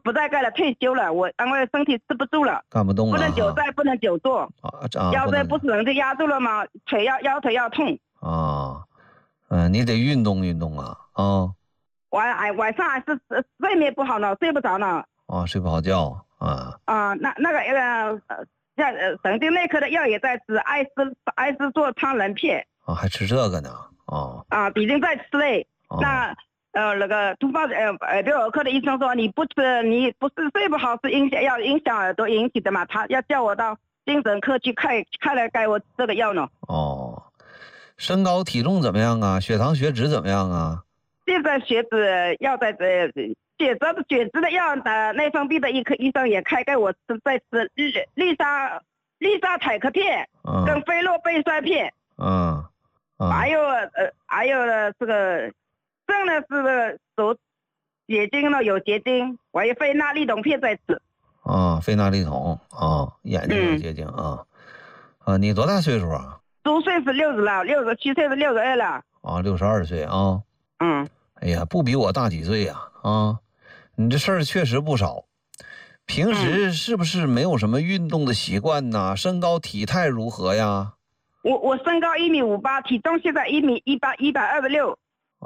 不再干了，退休了。我因为身体吃不住了， 干不动了， 不能久站，不能久坐，腰椎不是人就压住了吗？腰腿要痛啊。你得运动运动啊啊。 晚上还是睡眠不好呢，睡不着呢。 睡不好觉啊。 那个神经内科的药也在吃，艾斯唑苍仁片。 还吃这个呢？ 已经在吃嘞。那个突发耳鼻喉科的医生说，你不吃，你不是睡不好，是影响耳朵引起的嘛？他要叫我到精神科去看了该我这个药呢。 身高体重怎么样啊？血糖血脂怎么样啊？ 现在血脂要在血脂的药的内分泌的医生也开给我吃，在吃利沙坦克片跟菲洛贝酸片。还有这个正的是手结晶呢，有结晶，我还有非那利酮片在吃。 非那利酮眼睛有结晶你多大岁数啊？ 周岁是60了，67岁是62了。 62岁啊。哎呀，不比我大几岁呀你这事儿确实不少。平时是不是没有什么运动的习惯呢？身高体态如何呀？ 我身高1.58米，体重现在126。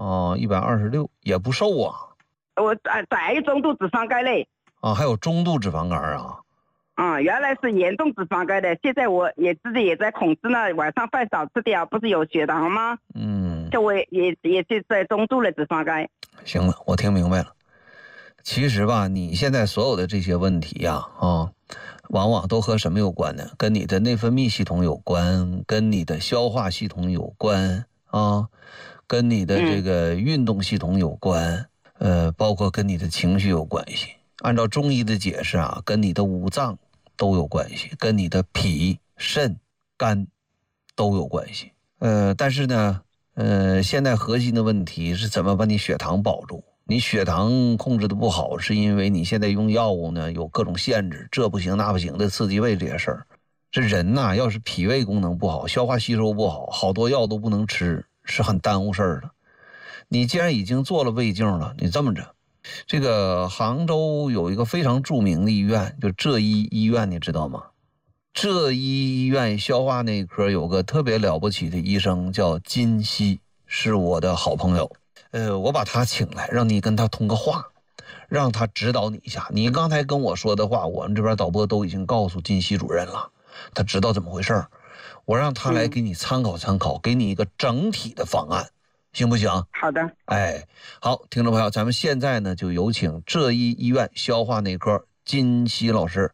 126也不瘦啊。 我窄中度脂肪肝类。 还有中度脂肪肝啊。 原来是严重脂肪肝的，现在我自己也在控制呢，晚上饭少吃点，不是有血糖吗？就我也是在中度的脂肪肝。 行了，我听明白了。其实吧，你现在所有的这些问题呀往往都和什么有关呢？跟你的内分泌系统有关，跟你的消化系统有关跟你的这个运动系统有关，包括跟你的情绪有关系。按照中医的解释跟你的五脏都有关系，跟你的脾、肾、肝都有关系。但是呢，现在核心的问题是怎么把你血糖保住。你血糖控制的不好，是因为你现在用药物呢有各种限制，这不行那不行的刺激胃这些事儿。这人呐，要是脾胃功能不好，消化吸收不好，好多药都不能吃，是很耽误事儿的。你既然已经做了胃镜了，你这么着，这个杭州有一个非常著名的医院，就浙医医院，你知道吗？浙医医院消化内科有个特别了不起的医生叫金熙，是我的好朋友。我把他请来，让你跟他通个话，让他指导你一下。你刚才跟我说的话，我们这边导播都已经告诉金熙主任了，他知道怎么回事。我让他来给你参考参考，给你一个整体的方案，行不行？ 好的。 好，听众朋友，咱们现在呢就有请浙医医院消化内科金熙老师。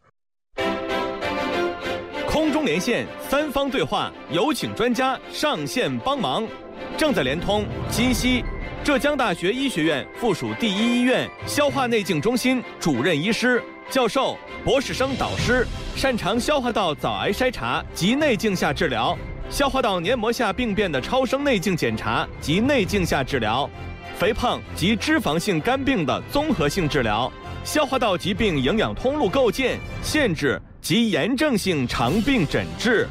空中连线三方对话，有请专家上线帮忙。正在连通金熙，浙江大学医学院附属第一医院消化内镜中心主任医师、教授、博士生导师，擅长消化道早癌筛查及内镜下治疗，消化道黏膜下病变的超声内镜检查及内镜下治疗，肥胖及脂肪性肝病的综合性治疗，消化道疾病营养通路构建、限制及炎症性肠病诊治。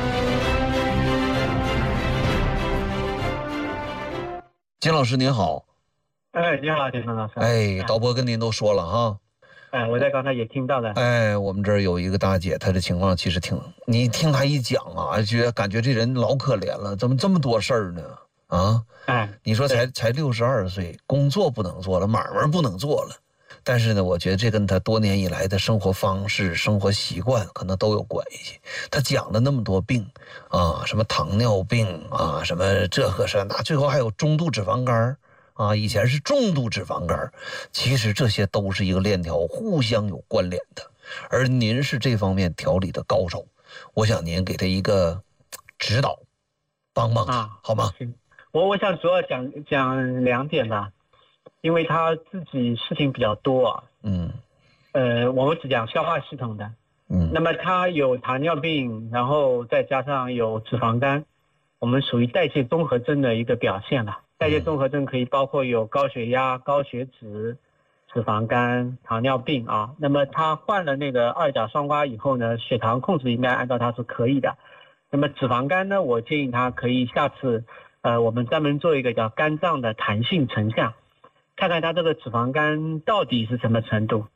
金老师您好。 你好，田峰老师。 导播跟您都说了哈。 我在刚才也听到了。 我们这儿有一个大姐，她的情况其实你听她一讲感觉这人老可怜了，怎么这么多事儿呢？你说才62岁，工作不能做了，买卖不能做了。但是呢，我觉得这跟他多年以来的生活方式、生活习惯可能都有关系。他讲了那么多病什么糖尿病什么这个是那，最后还有中度脂肪肝以前是重度脂肪肝。其实这些都是一个链条，互相有关联的。而您是这方面调理的高手，我想您给他一个指导，帮帮他，好吗？ 我想主要讲2点吧。因为他自己事情比较多我们只讲消化系统的，那么他有糖尿病，然后再加上有脂肪肝，我们属于代谢综合征的一个表现了。代谢综合征可以包括有高血压、高血脂、脂肪肝、糖尿病那么他换了那个2甲双胍以后呢，血糖控制应该按照他是可以的。那么脂肪肝呢，我建议他可以下次我们专门做一个叫肝脏的弹性成像，看看他这个脂肪肝到底是什么程度。